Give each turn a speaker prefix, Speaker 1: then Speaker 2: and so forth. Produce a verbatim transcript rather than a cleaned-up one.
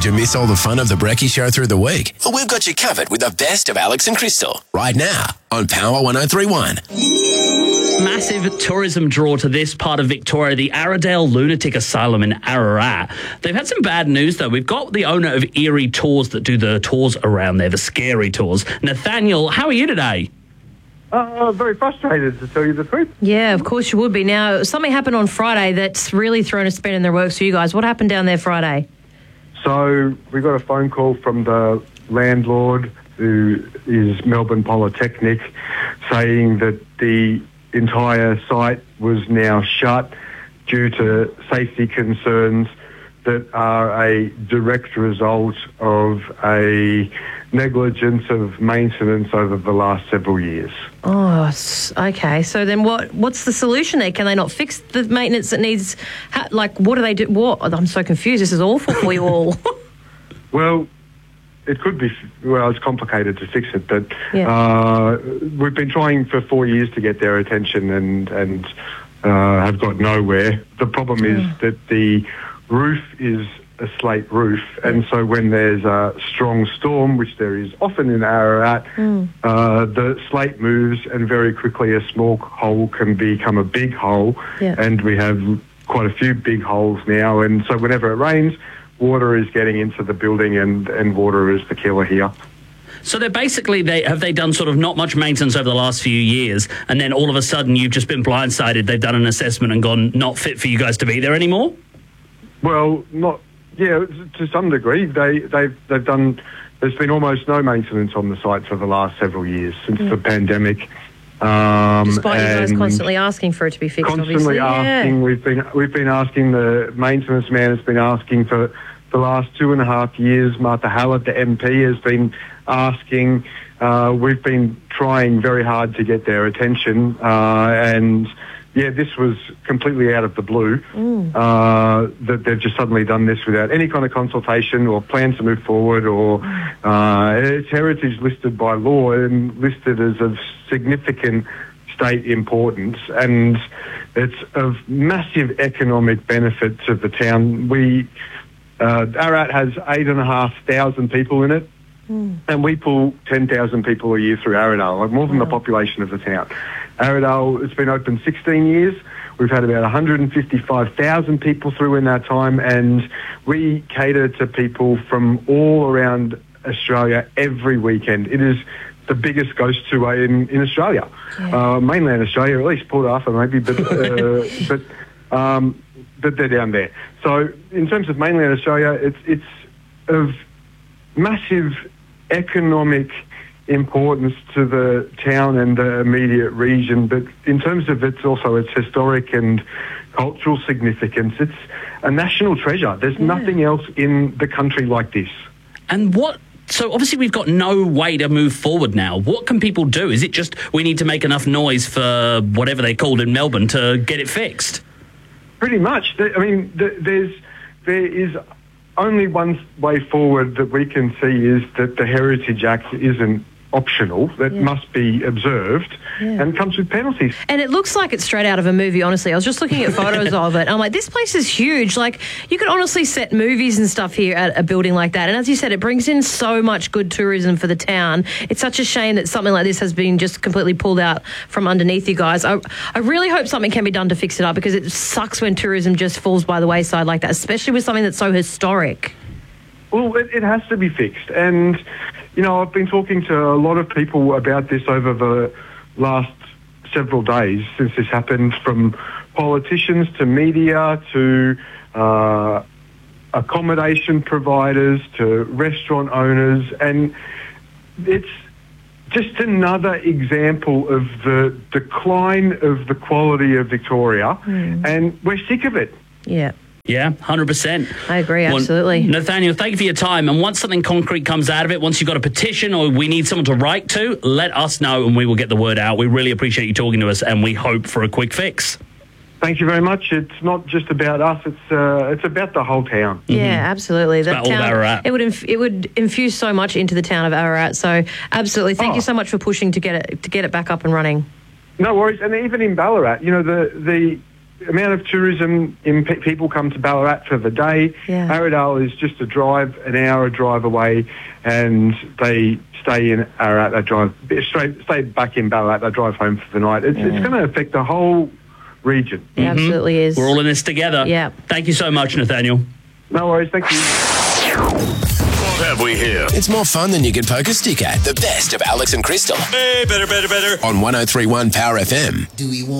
Speaker 1: Did you miss all the fun of the Brekkie Show through the week? Well, we've got you covered with the best of Alex and Crystal right now on Power one oh three point one.
Speaker 2: Massive tourism draw to this part of Victoria, the Arradale Lunatic Asylum in Ararat. They've had some bad news, though. We've got the owner of Eerie Tours that do the tours around there, the scary tours. Nathaniel, how are you today?
Speaker 3: Uh, very frustrated, to tell you the truth.
Speaker 4: Yeah, of course you would be. Now, something happened on Friday that's really thrown a span in the works for you guys. What happened down there Friday?
Speaker 3: So we got a phone call from the landlord, who is Melbourne Polytechnic, saying that the entire site was now shut due to safety concerns that are a direct result of a negligence of maintenance over the last several years.
Speaker 4: Oh, okay. So then what? What's the solution there? Can they not fix the maintenance that needs... How, like, what do they do? What? I'm so confused. This is awful for you all.
Speaker 3: Well, it could be... Well, it's complicated to fix it, but
Speaker 4: yeah.
Speaker 3: uh, we've been trying for four years to get their attention and, and uh, have got nowhere. The problem is
Speaker 4: mm.
Speaker 3: that the roof is a slate roof, and so when there's a strong storm, which there is often in Ararat,
Speaker 4: mm.
Speaker 3: uh, the slate moves and very quickly a small hole can become a big hole,
Speaker 4: yeah.
Speaker 3: and we have quite a few big holes now, and so whenever it rains, water is getting into the building, and, and water is the killer here.
Speaker 2: So they're basically, they have they done sort of not much maintenance over the last few years, and then all of a sudden you've just been blindsided, they've done an assessment and gone, not fit for you guys to be there anymore?
Speaker 3: Well, not... Yeah, to some degree, they, they've they've done. There's been almost no maintenance on the site for the last several years since
Speaker 4: yeah.
Speaker 3: the pandemic. Um,
Speaker 4: Despite you guys constantly asking for it to be fixed,
Speaker 3: constantly
Speaker 4: obviously.
Speaker 3: asking,
Speaker 4: yeah.
Speaker 3: we've been we've been asking. The maintenance man has been asking for the last two and a half years. Martha Hallett, the M P, has been asking. Uh, we've been trying very hard to get their attention, uh, and. Yeah, this was completely out of the blue,
Speaker 4: mm.
Speaker 3: uh, that they've just suddenly done this without any kind of consultation or plan to move forward, or uh, it's heritage listed by law and listed as of significant state importance, and it's of massive economic benefit to the town. We, uh, Ararat has eight and a half thousand people in it,
Speaker 4: mm.
Speaker 3: and we pull ten thousand people a year through Arradale, like more than wow. the population of the town. Arradale, it's been open sixteen years. We've had about one hundred fifty-five thousand people through in that time, and we cater to people from all around Australia every weekend. It is the biggest ghost tour in, in Australia, yeah. uh, mainland Australia, at least Port Arthur maybe, but uh, but um, but they're down there. So in terms of mainland Australia, it's it's of massive economic importance to the town and the immediate region, but in terms of its also its historic and cultural significance, it's a national treasure. There's
Speaker 4: yeah.
Speaker 3: nothing else in the country like this.
Speaker 2: And what, so obviously we've got no way to move forward now. What can people do? Is it just we need to make enough noise for whatever they called in Melbourne to get it fixed?
Speaker 3: Pretty much. I mean, there's there is only one way forward that we can see, is that the Heritage Act isn't optional, that
Speaker 4: yeah.
Speaker 3: must be observed
Speaker 4: yeah.
Speaker 3: and comes with penalties.
Speaker 4: And it looks like it's straight out of a movie, honestly. I was just looking at photos of it. I'm like, this place is huge. Like, you could honestly set movies and stuff here at a building like that. And as you said, it brings in so much good tourism for the town. It's such a shame that something like this has been just completely pulled out from underneath you guys. I, I really hope something can be done to fix it up, because it sucks when tourism just falls by the wayside like that, especially with something that's so historic.
Speaker 3: Well, it, it has to be fixed. And, you know, I've been talking to a lot of people about this over the last several days since this happened, from politicians to media to uh, accommodation providers to restaurant owners. And it's just another example of the decline of the quality of Victoria. Mm. And we're sick of it.
Speaker 4: Yeah.
Speaker 2: Yeah, one hundred percent.
Speaker 4: I agree, absolutely.
Speaker 2: Well, Nathaniel, thank you for your time. And once something concrete comes out of it, once you've got a petition or we need someone to write to, let us know and we will get the word out. We really appreciate you talking to us, and we hope for a quick fix.
Speaker 3: Thank you very much. It's not just about us, it's uh, it's about the whole town.
Speaker 4: Yeah, mm-hmm. absolutely.
Speaker 2: It's
Speaker 4: that
Speaker 2: about
Speaker 4: town,
Speaker 2: all of Ararat.
Speaker 4: It would, inf- it would infuse so much into the town of Ararat. So, absolutely. Thank
Speaker 3: oh.
Speaker 4: you so much for pushing to get it to get it back up and running.
Speaker 3: No worries. And even in Ballarat, you know, the... the the amount of tourism in pe- people come to Ballarat for the day.
Speaker 4: Yeah.
Speaker 3: Arrowdale is just a drive, an hour drive away, and they stay in Ararat. They drive straight, stay back in Ballarat. They drive home for the night. It's,
Speaker 4: Yeah.
Speaker 3: it's going to affect the whole region.
Speaker 4: It absolutely is.
Speaker 2: We're all in this together.
Speaker 4: Yeah.
Speaker 2: Thank you so much, Nathaniel.
Speaker 3: No worries. Thank you.
Speaker 1: What have we here? It's more fun than you could poke a stick at. The best of Alex and Crystal.
Speaker 5: Hey, better, better, better.
Speaker 1: On one oh three one Power F M.
Speaker 6: Do we want